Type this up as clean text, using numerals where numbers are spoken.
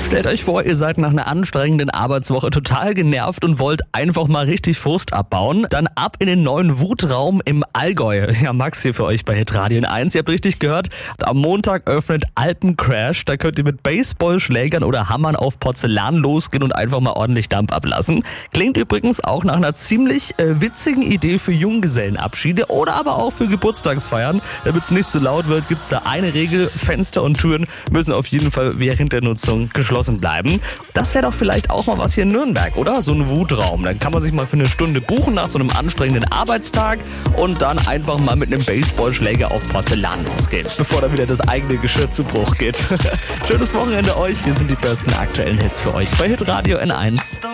Stellt euch vor, ihr seid nach einer anstrengenden Arbeitswoche total genervt und wollt einfach mal richtig Frust abbauen. Dann ab in den neuen Wutraum im Allgäu. Ja, Max hier für euch bei Hitradio 1. Ihr habt richtig gehört, am Montag öffnet Alpencrash. Da könnt ihr mit Baseballschlägern oder Hammern auf Porzellan losgehen und einfach mal ordentlich Dampf ablassen. Klingt übrigens auch nach einer ziemlich witzigen Idee für Junggesellenabschiede oder aber auch für Geburtstagsfeiern. Damit es nicht zu laut wird, gibt es da eine Regel: Fenster und Türen müssen auf jeden Fall während der Nutzung geschlossen bleiben. Das wäre doch vielleicht auch mal was hier in Nürnberg, oder? So ein Wutraum. Dann kann man sich mal für eine Stunde buchen nach so einem anstrengenden Arbeitstag und dann einfach mal mit einem Baseballschläger auf Porzellan losgehen, bevor dann wieder das eigene Geschirr zu Bruch geht. Schönes Wochenende euch. Hier sind die besten aktuellen Hits für euch bei Hitradio N1.